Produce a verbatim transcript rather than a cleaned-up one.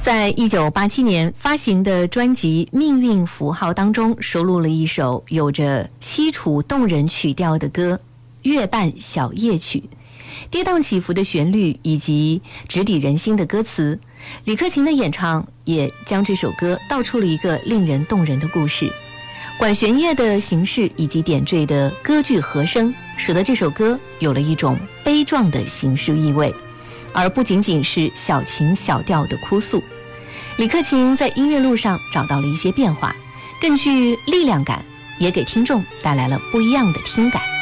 在一九八七年发行的专辑《命运符号》当中，收录了一首有着凄楚动人曲调的歌《月半小夜曲》。跌宕起伏的旋律以及直抵人心的歌词，李克勤的演唱也将这首歌道出了一个令人动人的故事。管弦乐的形式以及点缀的歌剧和声，使得这首歌有了一种悲壮的形式意味，而不仅仅是小情小调的哭诉。李克勤在音乐路上找到了一些变化，更具力量感，也给听众带来了不一样的听感。